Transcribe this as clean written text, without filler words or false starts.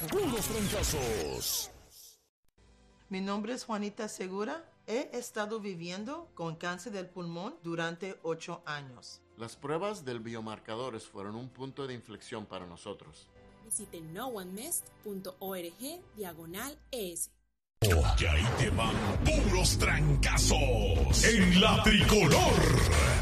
Puros Trancazos. Mi nombre es Juanita Segura. He estado viviendo con cáncer del pulmón durante 8 años. Las pruebas del biomarcadores fueron un punto de inflexión para nosotros. Visite noonemest.org/ES. Y ahí te van puros trancazos en la tricolor.